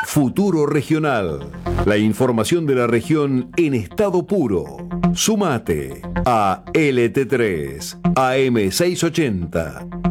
Futuro Regional. La información de la región en estado puro. Sumate a LT3 AM680